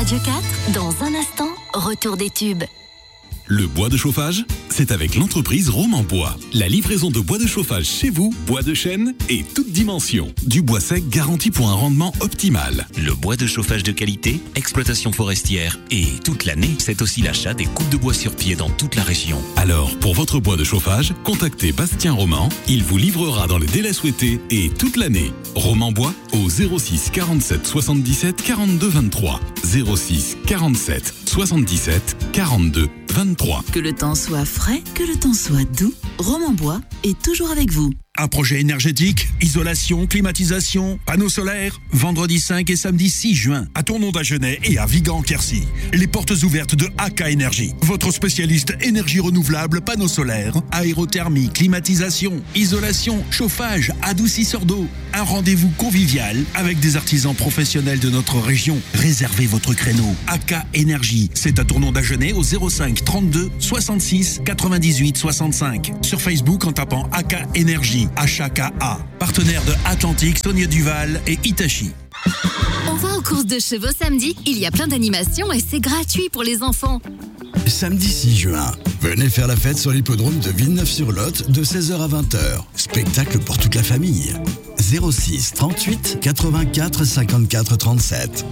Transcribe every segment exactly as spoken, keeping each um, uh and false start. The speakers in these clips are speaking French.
Radio quatre, dans un instant, retour des tubes. Le bois de chauffage, c'est avec l'entreprise Roman Bois. La livraison de bois de chauffage chez vous, bois de chêne et toutes dimensions. Du bois sec garanti pour un rendement optimal. Le bois de chauffage de qualité, exploitation forestière et toute l'année, c'est aussi l'achat des coupes de bois sur pied dans toute la région. Alors, pour votre bois de chauffage, contactez Bastien Roman. Il vous livrera dans les délais souhaités et toute l'année. Roman Bois au zéro six quarante-sept soixante-dix-sept quarante-deux vingt-trois. zéro six quarante-sept soixante-dix-sept quarante-deux vingt-trois. Que le temps soit frais, que le temps soit doux, Roman Bois est toujours avec vous. Un projet énergétique, isolation, climatisation, panneaux solaires. Vendredi cinq et samedi six juin, à Tournon d'Agenais et à Vigan-Quercy. Les portes ouvertes de A K Énergie. Votre spécialiste énergie renouvelable, panneaux solaires, aérothermie, climatisation, isolation, chauffage, adoucisseur d'eau. Un rendez-vous convivial avec des artisans professionnels de notre région. Réservez votre créneau. A K Énergie, c'est à Tournon d'Agenais au zéro cinq trente-deux soixante-six quatre-vingt-dix-huit soixante-cinq. Sur Facebook en tapant A K Énergie. H A K A, partenaire de Atlantique, Sonia Duval et Hitachi. On va aux courses de chevaux samedi. Il y a plein d'animations et c'est gratuit pour les enfants. Samedi six juin, venez faire la fête sur l'hippodrome de Villeneuve-sur-Lot de seize heures à vingt heures. Spectacle pour toute la famille. zéro six trente-huit quatre-vingt-quatre cinquante-quatre trente-sept.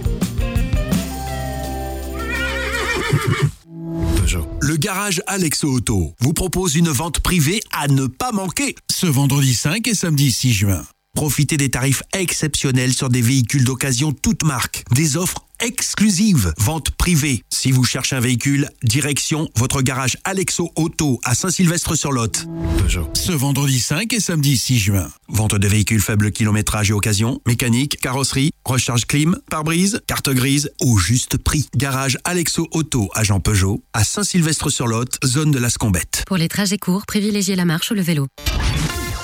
Le garage Alexo Auto vous propose une vente privée à ne pas manquer ce vendredi cinq et samedi six juin. Profitez des tarifs exceptionnels sur des véhicules d'occasion toutes marques. Des offres exclusives. Vente privée. Si vous cherchez un véhicule, direction votre garage Alexo Auto à Saint-Sylvestre-sur-Lot. Ce vendredi cinq et samedi six juin. Vente de véhicules faible kilométrage et occasion, mécanique, carrosserie, recharge clim, pare-brise, carte grise, au juste prix. Garage Alexo Auto à Jean Peugeot, à Saint-Sylvestre-sur-Lot, zone de la Scombette. Pour les trajets courts, privilégiez la marche ou le vélo.